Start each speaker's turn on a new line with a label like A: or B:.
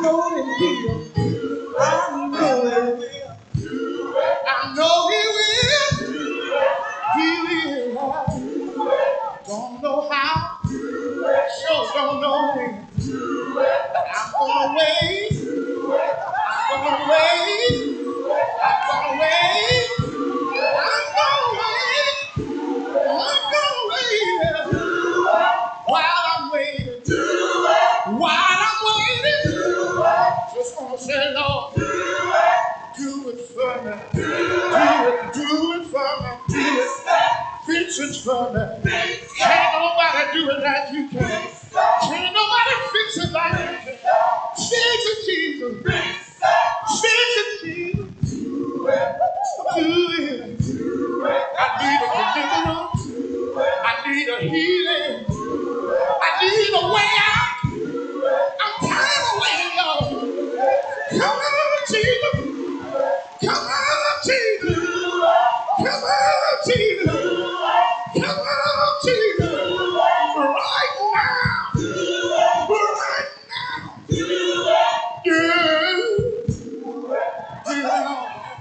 A: know that he'll. I know it. I know he will. He will. Don't know how. Sure don't know when. But I'm gonna wait. I'm gonna wait. I'm gonna wait. I'm gonna wait. I'm gonna wait. While I'm waiting. While I'm waiting. Just gonna say, Lord, do it for me. Do it for me. Fix it for me. Can't nobody do it like you can. Can't nobody fix it like you can. Fix it, Jesus. Fix it, Jesus. Do it. I need a deliverance. I need a healing. I need a way out. I'm tired of waiting, y'all. Come on, Jesus. Come on, Jesus. Come on, Jesus.